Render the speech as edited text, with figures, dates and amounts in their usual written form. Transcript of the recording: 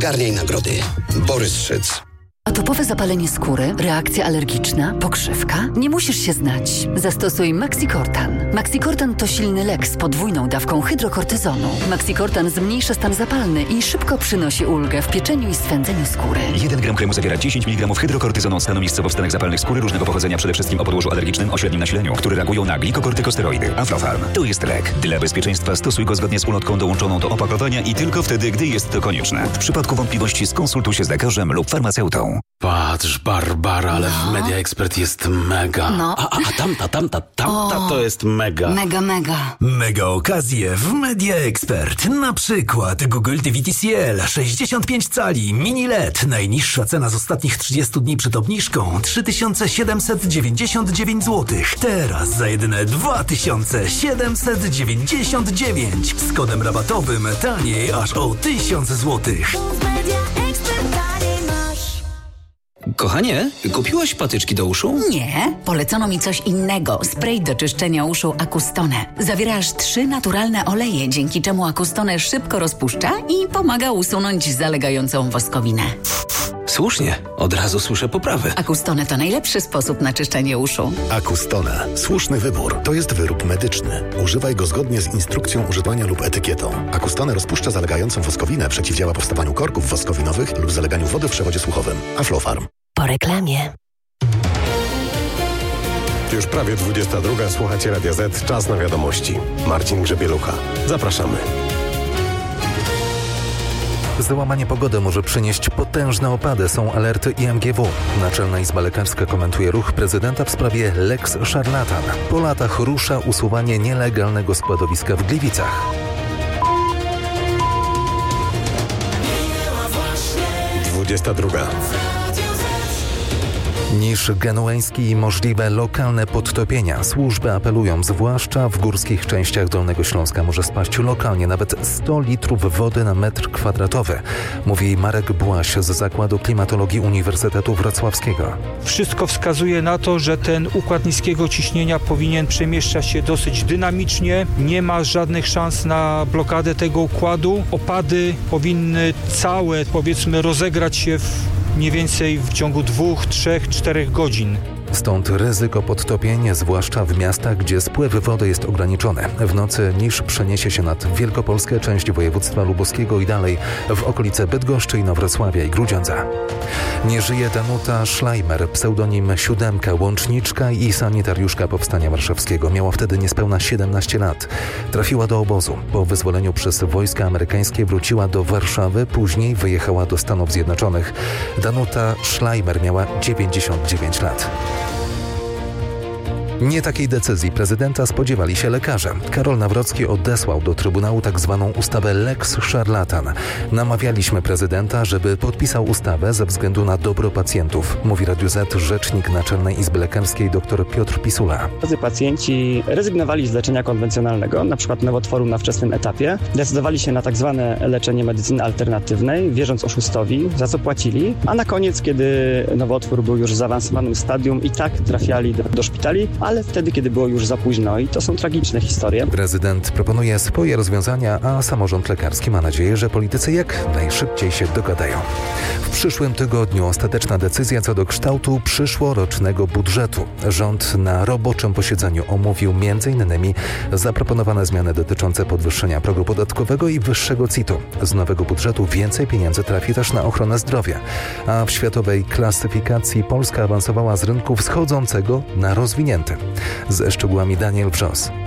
Garniej nagrody. Borys Szyc. Atopowe zapalenie skóry, reakcja alergiczna, pokrzywka? Nie musisz się znać. Zastosuj Maxicortan. Maxicortan to silny lek z podwójną dawką hydrokortyzonu. Maxicortan zmniejsza stan zapalny i szybko przynosi ulgę w pieczeniu i swędzeniu skóry. 1 gram kremu zawiera 10 mg hydrokortyzonu stanu miejscowo w stanach zapalnych skóry różnego pochodzenia, przede wszystkim o podłożu alergicznym o średnim nasileniu, które reagują na glikokortykosteroidy. Aflofarm. To jest lek. Dla bezpieczeństwa stosuj go zgodnie z ulotką dołączoną do opakowania i tylko wtedy, gdy jest to konieczne. W przypadku wątpliwości skonsultuj się z lekarzem lub farmaceutą. Patrz, Barbara, ale w Media Expert jest mega. No. A tamta to jest mega. Mega. Mega okazje w Media Expert. Na przykład Google TV TCL 65 cali mini LED. Najniższa cena z ostatnich 30 dni przed obniżką 3799 zł. Teraz za jedyne 2799. Z kodem rabatowym taniej aż o 1000 zł. Kochanie, kupiłaś patyczki do uszu? Nie, polecono mi coś innego. Spray do czyszczenia uszu Acustone. Zawiera aż 3 naturalne oleje, dzięki czemu Acustone szybko rozpuszcza i pomaga usunąć zalegającą woskowinę. Słusznie, od razu słyszę poprawę. Acustone to najlepszy sposób na czyszczenie uszu. Acustone. Słuszny wybór. To jest wyrób medyczny. Używaj go zgodnie z instrukcją używania lub etykietą. Acustone rozpuszcza zalegającą woskowinę, przeciwdziała powstawaniu korków woskowinowych lub zaleganiu wody w przewodzie słuchowym. Aflofarm. Po reklamie. Już prawie 22. Słuchacie Radia Z. Czas na wiadomości. Marcin Grzebielucha. Zapraszamy. Załamanie pogody może przynieść potężne opady, są alerty IMGW. Naczelna Izba Lekarska komentuje ruch prezydenta w sprawie Lex Szarlatan. Po latach rusza usuwanie nielegalnego składowiska w Gliwicach. Druga. Niż genueński i możliwe lokalne podtopienia. Służby apelują, zwłaszcza w górskich częściach Dolnego Śląska może spaść lokalnie nawet 100 litrów wody na metr kwadratowy, mówi Marek Błaś z Zakładu Klimatologii Uniwersytetu Wrocławskiego. Wszystko wskazuje na to, że ten układ niskiego ciśnienia powinien przemieszczać się dosyć dynamicznie. Nie ma żadnych szans na blokadę tego układu. Opady powinny całe, powiedzmy, rozegrać się mniej więcej w ciągu 2, 3, 4 godzin. Stąd ryzyko podtopień, zwłaszcza w miastach, gdzie spływ wody jest ograniczony. W nocy niż przeniesie się nad Wielkopolskę, część województwa lubuskiego i dalej w okolice Bydgoszczy, Inowrocławia i Grudziądza. Nie żyje Danuta Schleimer, pseudonim Siódemka, łączniczka i sanitariuszka Powstania Warszawskiego. Miała wtedy niespełna 17 lat. Trafiła do obozu. Po wyzwoleniu przez wojska amerykańskie wróciła do Warszawy, później wyjechała do Stanów Zjednoczonych. Danuta Schleimer miała 99 lat. Nie takiej decyzji prezydenta spodziewali się lekarze. Karol Nawrocki odesłał do Trybunału tzw. ustawę Lex Szarlatan. Namawialiśmy prezydenta, żeby podpisał ustawę ze względu na dobro pacjentów, mówi Radiu Z rzecznik Naczelnej Izby Lekarskiej dr Piotr Pisula. Pacjenci rezygnowali z leczenia konwencjonalnego, np. nowotworu na wczesnym etapie. Decydowali się na tzw. leczenie medycyny alternatywnej, wierząc oszustowi, za co płacili, a na koniec, kiedy nowotwór był już w zaawansowanym stadium, i tak trafiali do szpitali, ale wtedy, kiedy było już za późno, i to są tragiczne historie. Prezydent proponuje swoje rozwiązania, a samorząd lekarski ma nadzieję, że politycy jak najszybciej się dogadają. W przyszłym tygodniu ostateczna decyzja co do kształtu przyszłorocznego budżetu. Rząd na roboczym posiedzeniu omówił m.in. zaproponowane zmiany dotyczące podwyższenia progu podatkowego i wyższego CIT-u. Z nowego budżetu więcej pieniędzy trafi też na ochronę zdrowia, a w światowej klasyfikacji Polska awansowała z rynku wschodzącego na rozwinięty. Ze szczegółami Daniel Wrzos.